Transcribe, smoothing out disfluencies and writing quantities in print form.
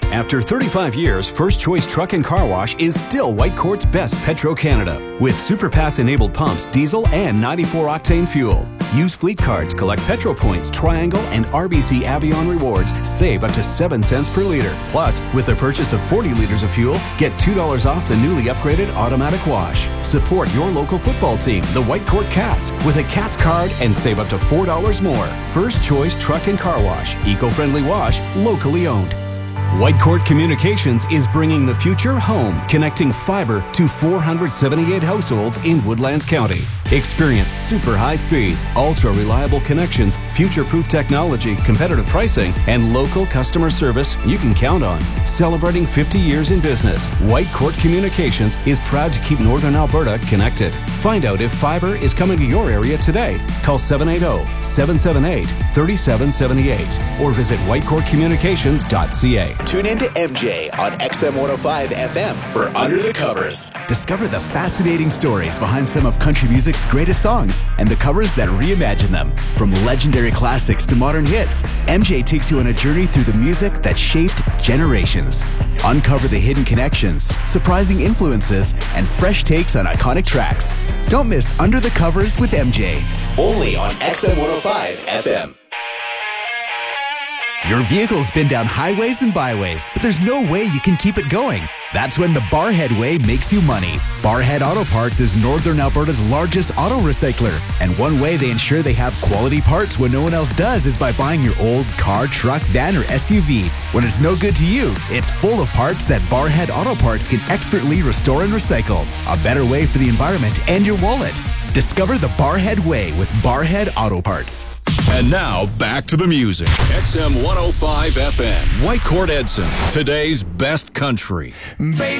After 35 years, First Choice Truck and Car Wash is still Whitecourt's best Petro-Canada. With SuperPass-enabled pumps, diesel, and 94-octane fuel. Use fleet cards, collect Petro Points, Triangle, and RBC Avion rewards. Save up to 7 cents per liter. Plus, with the purchase of 40 liters of fuel, get $2 off the newly upgraded automatic wash. Support your local football team, the Whitecourt Cats, with a Cats card and save up to $4 more. First Choice Truck and Car Wash. Eco-friendly wash, locally owned. Whitecourt Communications is bringing the future home, connecting fiber to 478 households in Woodlands County. Experience super high speeds, ultra reliable connections, future-proof technology, competitive pricing, and local customer service you can count on. Celebrating 50 years in business, Whitecourt Communications is proud to keep Northern Alberta connected. Find out if fiber is coming to your area today. Call 780-778-3778 or visit whitecourtcommunications.ca. Tune in to MJ on XM 105 FM for Under the Covers. Discover the fascinating stories behind some of country music's greatest songs and the covers that reimagine them. From legendary classics to modern hits, MJ takes you on a journey through the music that shaped generations. Uncover the hidden connections, surprising influences, and fresh takes on iconic tracks. Don't miss Under the Covers with MJ. Only on XM 105 FM. Your vehicle's been down highways and byways, but there's no way you can keep it going. That's when the Barhead Way makes you money. Barhead Auto Parts is Northern Alberta's largest auto recycler, and one way they ensure they have quality parts when no one else does is by buying your old car, truck, van, or SUV. When it's no good to you, it's full of parts that Barhead Auto Parts can expertly restore and recycle. A better way for the environment and your wallet. Discover the Barhead Way with Barhead Auto Parts. And now, back to the music. XM 105 FM. Whitecourt Edson. Today's best country.